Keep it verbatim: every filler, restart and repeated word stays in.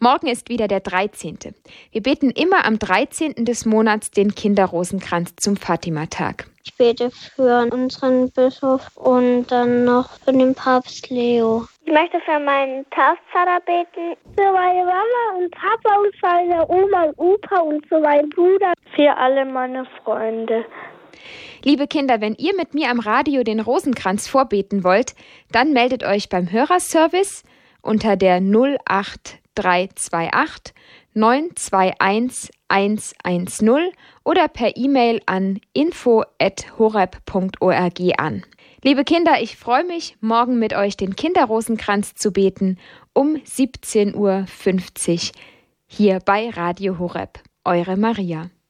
Morgen ist wieder der dreizehnte. Wir beten immer am dreizehnten des Monats den Kinderrosenkranz zum Fatima-Tag. Ich bete für unseren Bischof und dann noch für den Papst Leo. Ich möchte für meinen Taufpfarrer beten, für meine Mama und Papa und für meine Oma und Opa und für meinen Bruder, für alle meine Freunde. Liebe Kinder, wenn ihr mit mir am Radio den Rosenkranz vorbeten wollt, dann meldet euch beim Hörerservice unter der null acht drei zwei acht neun zwei eins eins eins null oder per E-Mail an info at horeb punkt org an. Liebe Kinder, ich freue mich, morgen mit euch den Kinderrosenkranz zu beten um siebzehn Uhr fünfzig hier bei Radio Horeb. Eure Maria.